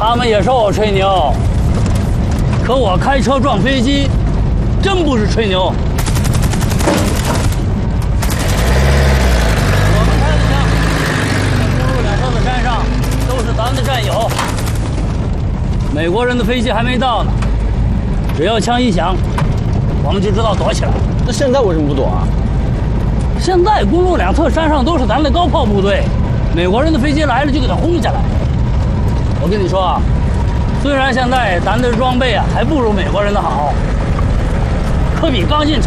他们也说我吹牛，可我开车撞飞机，真不是吹牛。我们开的枪，在公路两侧的山上都是咱们的战友。美国人的飞机还没到呢，只要枪一响，我们就知道躲起来。 那现在为什么不躲啊？ 现在公路两侧山上都是咱的高炮部队，美国人的飞机来了就给它轰下来。我跟你说啊，虽然现在咱的装备啊还不如美国人的好，可比刚进